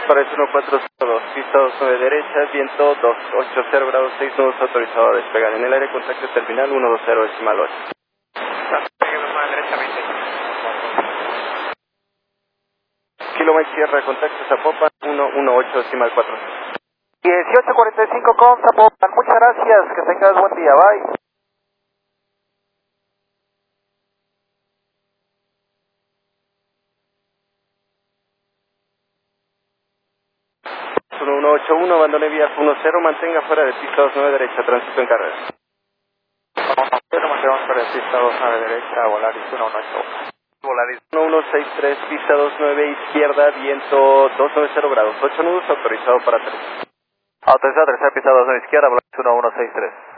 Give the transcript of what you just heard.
Para el 140, pista 29 derecha, viento 280 grados 6 nudos, autorizado a despegar. En el aire, contacto terminal 120 decimal 8. Derecha 20. Kilo Mike Sierra, contacto Zapopan 118 decimal 4. 1845 con Zapopan, muchas gracias, que tengas buen día, bye. 1181, abandone vía 10, mantenga fuera de pista 29 derecha, tránsito en carrera. Bueno, mantenemos fuera de pista 29 derecha, Volaris 118. Volaris 1163, pista 29 izquierda, viento 290 grados, 8 nudos, autorizado para 3. Autorizado, tercera pista 29 izquierda, Volaris 1163.